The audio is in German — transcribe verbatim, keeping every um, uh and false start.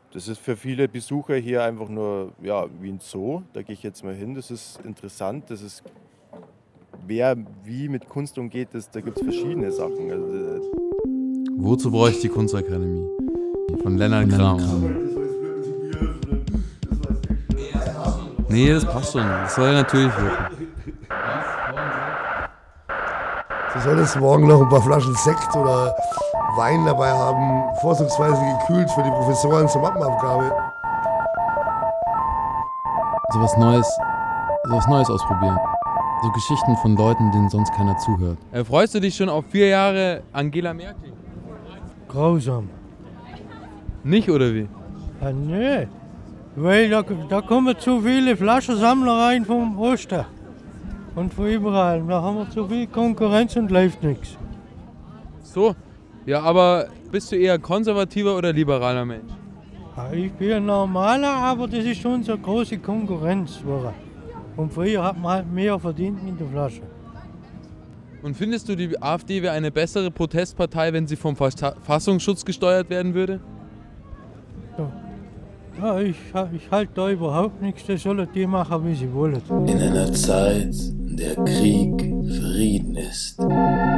Das ist für viele Besucher hier einfach nur ja, wie ein Zoo. Da gehe ich jetzt mal hin. Das ist interessant. Das ist, wer wie mit Kunst umgeht, das, da gibt es verschiedene Sachen. Also, äh, Wozu brauche ich die Kunstakademie? Von Lennart Kram. Nee, das passt schon. Das soll natürlich wirken. Sie soll jetzt morgen noch ein paar Flaschen Sekt oder Wein dabei haben, vorzugsweise gekühlt für die Professoren zur Mappenabgabe. So was Neues, so was Neues ausprobieren. So Geschichten von Leuten, denen sonst keiner zuhört. Äh, freust du dich schon auf vier Jahre Angela Merkel? Grausam. Nicht, oder wie? Ja, nee, weil da, da kommen zu viele Flaschensammler rein vom Osten und von überall. Da haben wir zu viel Konkurrenz und läuft nichts. So, ja, aber bist du eher konservativer oder liberaler Mensch? Ja, ich bin ein normaler, aber das ist schon so eine große Konkurrenz. Und früher hat man halt mehr verdient mit der Flasche. Und findest du, die AfD wäre eine bessere Protestpartei, wenn sie vom Verfassungsschutz gesteuert werden würde? Ja, ich, ich halte da überhaupt nichts, das sollen die machen, wie sie wollen. In einer Zeit, in der Krieg Frieden ist.